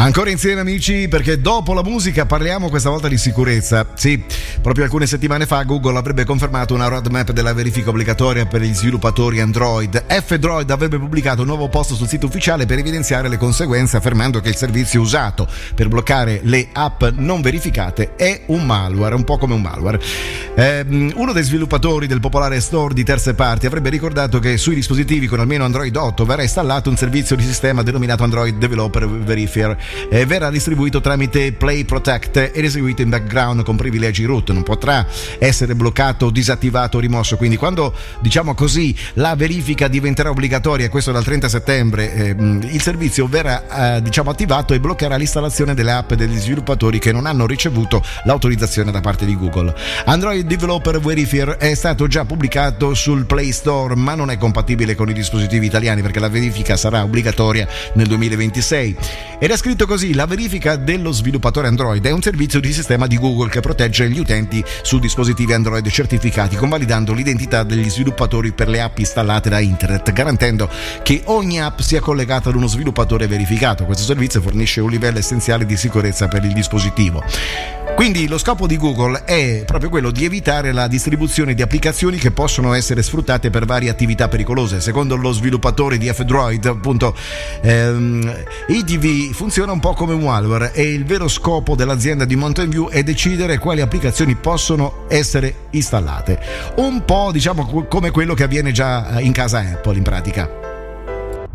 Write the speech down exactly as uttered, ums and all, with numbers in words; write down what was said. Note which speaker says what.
Speaker 1: Ancora insieme amici, perché dopo la musica parliamo questa volta di sicurezza. Sì, proprio alcune settimane fa Google avrebbe confermato una roadmap della verifica obbligatoria per gli sviluppatori Android. F-Droid avrebbe pubblicato un nuovo post sul sito ufficiale per evidenziare le conseguenze, affermando che il servizio usato per bloccare le app non verificate è un malware, un po' come un malware. Eh, uno dei sviluppatori del popolare store di terze parti avrebbe ricordato che sui dispositivi con almeno Android otto verrà installato un servizio di sistema denominato Android Developer Verifier. Eh, verrà distribuito tramite Play Protect ed eseguito in background con privilegi root, non potrà essere bloccato, disattivato o rimosso. Quindi quando, diciamo così, la verifica diventerà obbligatoria, questo dal trenta settembre, eh, il servizio verrà eh, diciamo attivato e bloccherà l'installazione delle app degli sviluppatori che non hanno ricevuto l'autorizzazione da parte di Google. Android Developer Verifier è stato già pubblicato sul Play Store, ma non è compatibile con i dispositivi italiani perché la verifica sarà obbligatoria nel duemilaventisei. Ed è scritto così: la verifica dello sviluppatore Android è un servizio di sistema di Google che protegge gli utenti su dispositivi Android certificati, convalidando l'identità degli sviluppatori per le app installate da internet, garantendo che ogni app sia collegata ad uno sviluppatore verificato. Questo servizio fornisce un livello essenziale di sicurezza per il dispositivo. Quindi lo scopo di Google è proprio quello di evitare la distribuzione di applicazioni che possono essere sfruttate per varie attività pericolose. Secondo lo sviluppatore di F-Droid, appunto, ehm, E D V funziona un po' come un malware e il vero scopo dell'azienda di Mountain View è decidere quali applicazioni possono essere installate. Un po', diciamo, come quello che avviene già in casa Apple, in pratica.